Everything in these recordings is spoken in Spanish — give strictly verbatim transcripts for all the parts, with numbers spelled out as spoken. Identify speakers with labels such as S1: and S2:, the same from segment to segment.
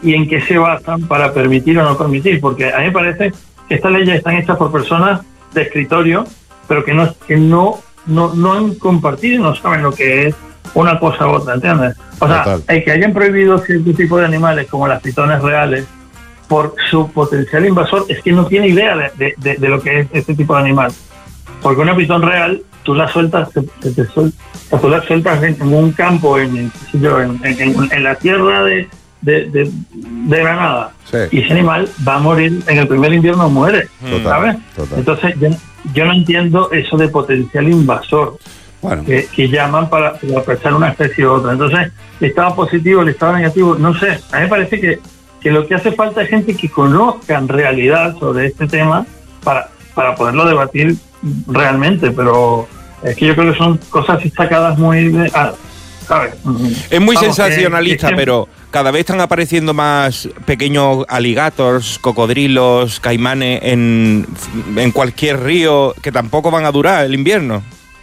S1: y en qué se basan para permitir o no permitir, porque a mí me parece que estas leyes están hechas por personas de escritorio, pero que no que no no, no han compartido y no saben lo que es una cosa u otra, ¿entiendes? O sea, Total. el que hayan prohibido cierto tipo de animales como las pitones reales por su potencial invasor es que no tiene idea de, de, de, de lo que es este tipo de animal, porque una pitón real tú la sueltas se, se te suelta, o tú la sueltas en, en un campo en, en, en, en, en la tierra de De, de, de Granada, sí. y ese animal va a morir en el primer invierno, muere, total, ¿sabes? Total. Entonces yo, yo no entiendo eso de potencial invasor, bueno. que, que llaman para, para aprovechar una especie u otra. Entonces, el estado positivo, el estado negativo, no sé, a mí me parece que, que lo que hace falta es gente que conozca en realidad sobre este tema para, para poderlo debatir realmente, pero es que yo creo que son cosas sacadas muy de, ah, ¿sabes?
S2: Es muy Vamos, sensacionalista, que, que, pero cada vez están apareciendo más pequeños alligators, cocodrilos, caimanes en, en cualquier río que tampoco van a durar el invierno.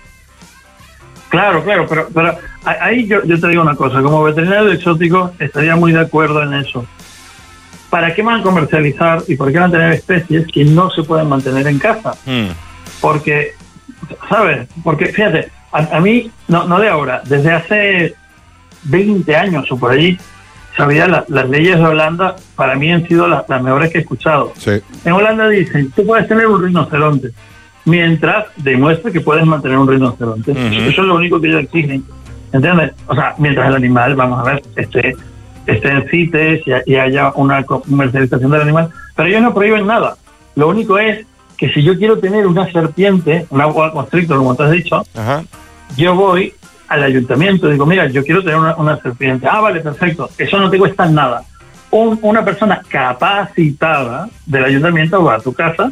S1: Claro, claro, pero, pero ahí yo, yo te digo una cosa, como veterinario exótico estaría muy de acuerdo en eso. ¿Para qué van a comercializar y por qué van a tener especies que no se pueden mantener en casa? Mm. Porque, ¿sabes? Porque, fíjate, a, a mí, no, no de ahora, desde hace veinte años o por allí, sabía la, las leyes de Holanda para mí han sido las, las mejores que he escuchado. Sí. En Holanda dicen, tú puedes tener un rinoceronte mientras demuestre que puedes mantener un rinoceronte. Uh-huh. Eso, eso es lo único que ellos exigen, ¿entiendes? O sea, mientras el animal, vamos a ver, esté, esté en CITES y, y haya una comercialización del animal, pero ellos no prohíben nada. Lo único es que si yo quiero tener una serpiente, una boa constrictor, como te has dicho, uh-huh. yo voy al ayuntamiento, digo, mira, yo quiero tener una, una serpiente. Ah, vale, perfecto. Eso no te cuesta nada. Un, una persona capacitada del ayuntamiento va a tu casa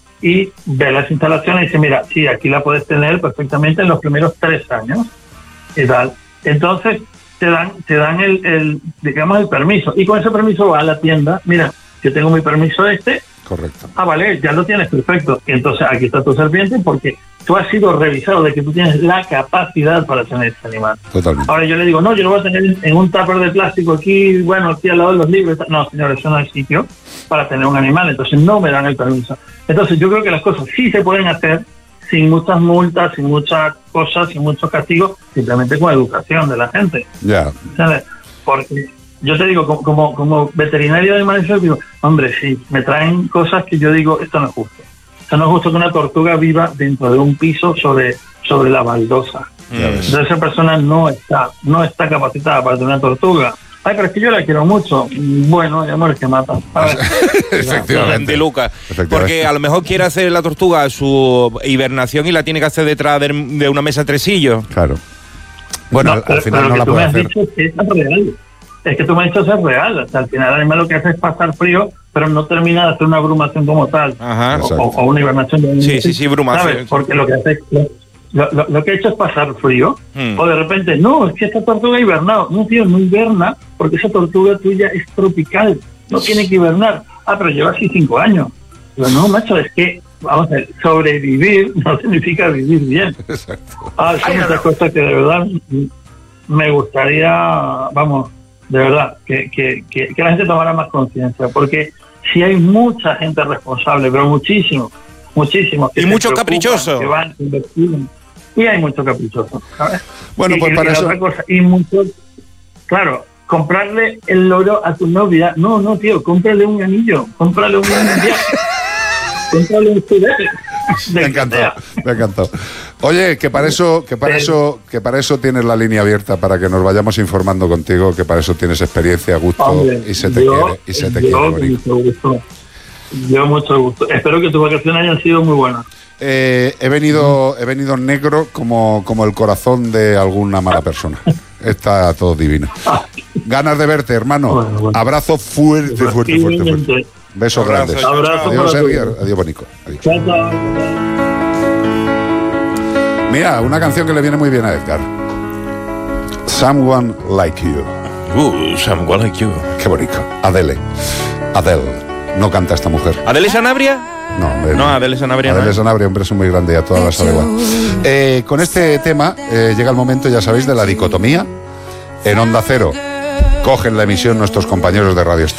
S1: y ve las instalaciones y dice, mira, sí, aquí la puedes tener perfectamente en los primeros tres años y tal. Entonces, te dan te dan el, el, digamos, el permiso. Y con ese permiso va a la tienda, mira, yo tengo mi permiso este.
S3: Correcto.
S1: Ah, vale, ya lo tienes, perfecto. Y entonces aquí está tu serpiente porque tú has sido revisado de que tú tienes la capacidad para tener este animal.
S3: Totalmente.
S1: Ahora yo le digo, no, yo lo voy a tener en un tupper de plástico aquí, bueno, aquí al lado de los libros. No, señor, eso no es sitio para tener un animal, entonces no me dan el permiso. Entonces yo creo que las cosas sí se pueden hacer sin muchas multas, sin muchas cosas, sin muchos castigos, simplemente con educación de la gente.
S3: Ya.
S1: ¿Sabes? Porque yo te digo, como, como, como veterinario de animales, digo, hombre, sí, me traen cosas que yo digo, esto no es justo. Esto no es justo que una tortuga viva dentro de un piso sobre, sobre la baldosa. Mm. Entonces esa persona no está, no está capacitada para tener una tortuga. Ay, pero es que yo la quiero mucho. Bueno, hay amores que matan.
S2: Efectivamente. Lucas. Porque a lo mejor quiere hacer la tortuga su hibernación y la tiene que hacer detrás de, de una mesa tresillo.
S3: Claro. Bueno,
S1: no,
S3: al,
S1: pero,
S3: al final
S1: pero
S3: no la puede hacer.
S1: Dicho es que es real. Es que tú me has dicho ser real. O sea, al final el animal lo que hace es pasar frío, pero no termina de hacer una brumación como tal.
S2: Ajá,
S1: o, o una hibernación. De
S2: sí, sí, sí, brumación.
S1: ¿Sabes? Porque lo que hace lo, lo, lo que ha hecho es pasar frío, hmm. o de repente, no, es que esta tortuga ha hibernado. No, tío, no hiberna, porque esa tortuga tuya es tropical, no tiene que hibernar. Ah, pero lleva así cinco años. Digo, no, macho, es que, vamos a ver, sobrevivir no significa vivir bien.
S3: Exacto.
S1: Ah, son muchas cosas que de verdad me gustaría, vamos, de verdad, que, que, que, que la gente tomara más conciencia, porque si hay mucha gente responsable, pero muchísimo, muchísimo.
S2: Y mucho caprichoso.
S1: Que van, que investigan. Y hay mucho caprichoso, ¿sabes?
S3: Bueno,
S1: y,
S3: pues
S1: y,
S3: para
S1: y
S3: eso...
S1: Otra cosa, y mucho, claro, comprarle el loro a tu novia. No, no, tío, cómprale un anillo, cómprale un anillo, cómprale un juguete.
S3: Me ha encantado, me ha encantado. Oye, que para eso, que para eso, que para eso tienes la línea abierta, para que nos vayamos informando contigo, que para eso tienes experiencia, gusto, Hombre, y se te
S1: yo,
S3: quiere, y se te
S1: yo,
S3: quiere.
S1: Mucho gusto. Yo mucho gusto. Espero que tus vacaciones hayan sido muy buenas.
S3: Eh, he venido, he venido negro como, como el corazón de alguna mala persona. Está todo divino. Ganas de verte, hermano. Bueno, bueno. Abrazo fuerte, fuerte, fuerte, fuerte. Besos Abrazo, grandes.
S1: Abrazo
S3: adiós, Edgar. Adiós, Bonico. Adiós.
S1: Chao, chao.
S3: Mira, una canción que le viene muy bien a Edgar. Someone Like You.
S2: Uh, Someone Like You.
S3: Qué bonito. Adele. Adele. No canta esta mujer.
S2: ¿Adele Sanabria?
S3: No, hombre,
S2: no, Adele Sanabria.
S3: Adele
S2: no.
S3: Sanabria, hombre, es muy grande y a todas las sale igual. Eh, con este tema eh, llega el momento, ya sabéis, de la dicotomía. En Onda Cero cogen la emisión nuestros compañeros de Radio Estéreo.